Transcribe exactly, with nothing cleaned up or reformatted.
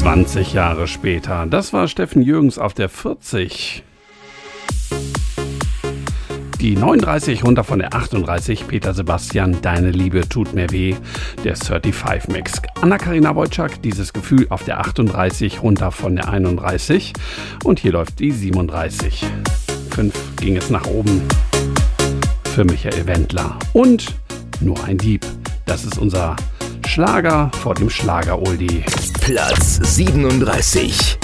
zwanzig Jahre später. Das war Steffen Jürgens auf der vierzig. Die neununddreißig runter von der achtunddreißig. Peter Sebastian, Deine Liebe tut mir weh. Der fünfundvierzig Mix. Anna-Karina Wojcik, Dieses Gefühl auf der achtunddreißig runter von der einunddreißig. Und hier läuft die siebenunddreißig. Fünf ging es nach oben für Michael Wendler. Und Nur ein Dieb. Das ist unser Schlager vor dem Schlager-Oldie. Platz siebenunddreißig.